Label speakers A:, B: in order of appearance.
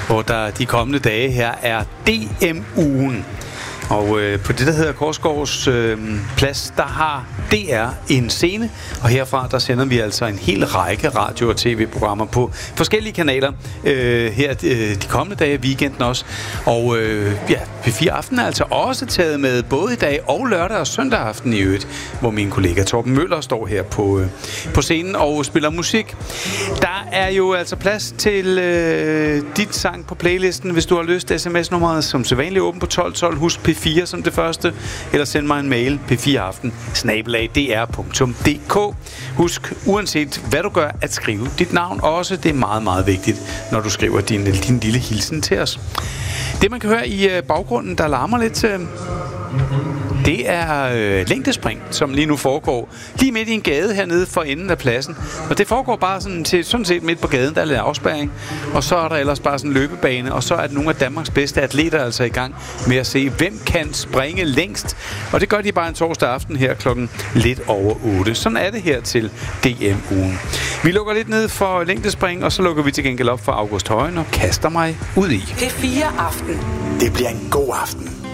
A: hvor der de kommende dage her er DM-ugen. Og på det, der hedder Korsgaards plads, der har DR en scene, og herfra der sender vi altså en hel række radio- og tv-programmer på forskellige kanaler her de kommende dage, weekenden også. Og P4 Aften er altså også taget med både i dag og lørdag og søndag aften i øvrigt, hvor min kollega Torben Møller står her på scenen og spiller musik. Der er jo altså plads til dit sang på playlisten, hvis du har lyst. SMS-nummeret som sædvanligt åben på 1212. Husk P4 som det første, eller send mig en mail p4aften@dr.dk. Husk, uanset hvad du gør, at skrive dit navn også. Det er meget, meget vigtigt, når du skriver din lille hilsen til os. Det, man kan høre i baggrunden, der larmer lidt, det er længdespring, som lige nu foregår lige midt i en gade hernede for enden af pladsen. Og det foregår bare sådan set midt på gaden, der er lidt afspærring. Og så er der ellers bare sådan en løbebane, og så er nogle af Danmarks bedste atleter altså i gang med at se, hvem kan springe længst. Og det gør de bare en torsdag aften her klokken lidt over 8. Sådan er det her til DM-ugen. Vi lukker lidt ned for længdespring, og så lukker vi til gengæld op for August Højen og kaster mig ud i.
B: P4 Aften.
A: Det bliver en god aften.